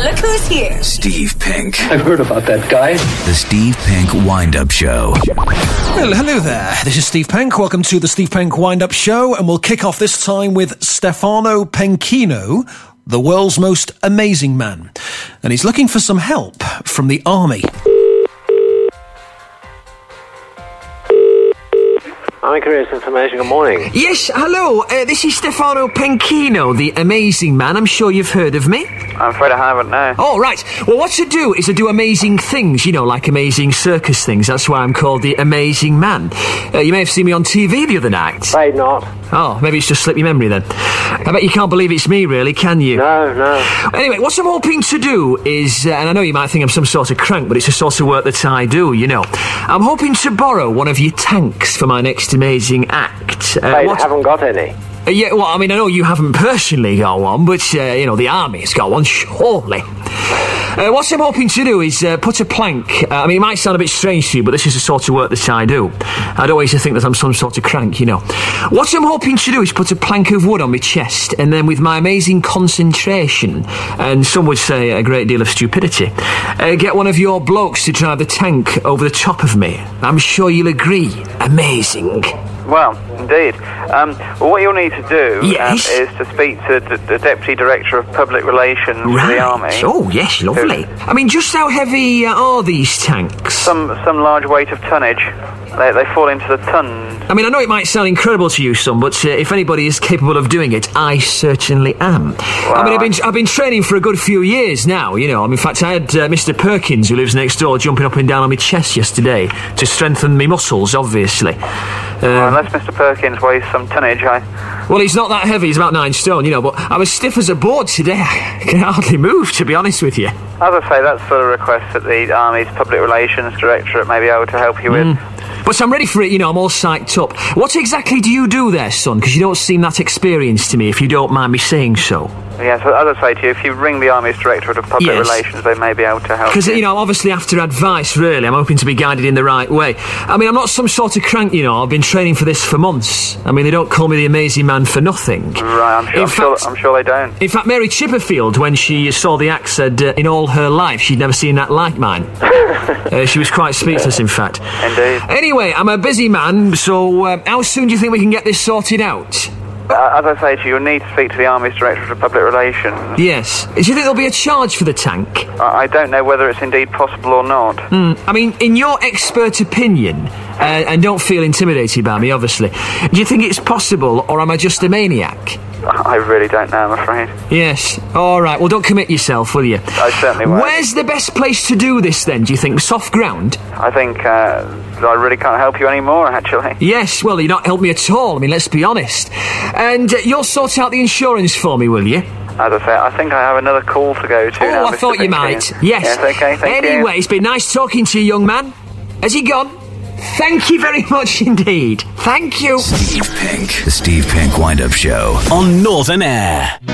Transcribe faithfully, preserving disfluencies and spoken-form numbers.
look who's here. Steve Pink. I've heard about that guy. The Steve Pink Wind-Up Show. Well, hello there. This is Steve Pink. Welcome to the Steve Pink Wind-Up Show, and we'll kick off this time with Stefano Penkino, the world's most amazing man. And he's looking for some help from the army. Army Careers Information, good morning. Yes, hello, uh, this is Stefano Penkino, the amazing man. I'm sure you've heard of me. I'm afraid I haven't, no. Oh, right. Well, what I do is I do amazing things, you know, like amazing circus things. That's why I'm called the amazing man. Uh, you may have seen me on T V the other night. Afraid not. Oh, maybe it's just slipped your memory then. I bet you can't believe it's me, really, can you? No, no. Anyway, what I'm hoping to do is, uh, and I know you might think I'm some sort of crank, but it's the sort of work that I do, you know. I'm hoping to borrow one of your tanks for my next amazing act. Uh, Afraid what... I haven't got any. Uh, yeah, well, I mean, I know you haven't personally got one, but, uh, you know, the army's got one, surely. Uh, what I'm hoping to do is uh, put a plank... Uh, I mean, it might sound a bit strange to you, but this is the sort of work that I do. I don't always think that I'm some sort of crank, you know. What I'm hoping to do is put a plank of wood on my chest, and then with my amazing concentration, and some would say a great deal of stupidity, uh, get one of your blokes to drive the tank over the top of me. I'm sure you'll agree. Amazing. Well, indeed. Um, well, what you'll need to do Yes. um, is to speak to d- the Deputy Director of Public Relations for Right. the Army. Oh, yes, lovely. I mean, just how heavy uh, are these tanks? Some some large weight of tonnage. They, they fall into the tons. I mean, I know it might sound incredible to you, son, but uh, if anybody is capable of doing it, I certainly am. I mean, I've been I've been training for a good few years now, you know. I mean, in fact, I had uh, Mister Perkins, who lives next door, jumping up and down on my chest yesterday to strengthen my muscles, obviously. Uh, Well, unless Mister Perkins weighs some tonnage, I... Well, he's not that heavy, he's about nine stone, you know, but I was stiff as a board today. I can hardly move, to be honest with you. As I say, that's sort of request that the Army's Public Relations Directorate may be able to help you with. But I'm ready for it, you know, I'm all psyched up. What exactly do you do there, son? Because you don't seem that experienced to me, if you don't mind me saying so. Yes, as I say to you, if you ring the Army's Directorate of Public Yes. Relations, they may be able to help Because, you. you know, I'm obviously after advice, really. I'm hoping to be guided in the right way. I mean, I'm not some sort of crank, you know. I've been training for this for months. I mean, they don't call me the amazing man for nothing. Right, I'm sure, In I'm, sure, fact- I'm sure they don't. In fact, Mary Chipperfield, when she saw the act, said uh, in all her life she'd never seen that like mine. uh, she was quite speechless, in fact. Indeed. Anyway, I'm a busy man, so uh, how soon do you think we can get this sorted out? Uh, as I say to you, you'll need to speak to the Army's Directorate of Public Relations. Yes. Do you think there'll be a charge for the tank? I, I don't know whether it's indeed possible or not. I mean, in your expert opinion, uh, and don't feel intimidated by me, obviously, do you think it's possible, or am I just a maniac? I really don't know, I'm afraid. Yes. All right. Well, don't commit yourself, will you? I certainly won't. Where's the best place to do this, then, do you think? Soft ground? I think uh, I really can't help you anymore, actually. Yes. Well, you're not helping me at all. I mean, let's be honest. And uh, you'll sort out the insurance for me, will you? As I say, I think I have another call to go to Oh, now, I Mister thought you Pinkin. might. Yes. Yes, okay, thank you. Anyway, it's been nice talking to you, young man. Has he gone? Thank you very much indeed. Thank you. Steve Pink. The Steve Pink Wind-Up Show on Northern Air.